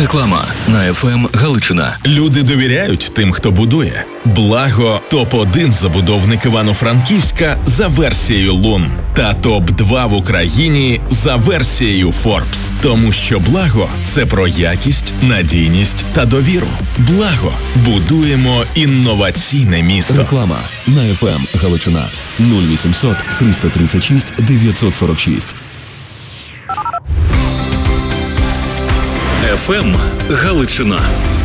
Реклама на ФМ Галичина. Люди довіряють тим, хто будує. Благо топ-1 забудовник Івано-Франківська за версією Лун та топ-2 в Україні за версією Forbes. Тому що Благо – це про якість, надійність та довіру. Благо. Будуємо інноваційне місто. Реклама на ФМ Галичина. 0800 336 946. ФМ Галичина.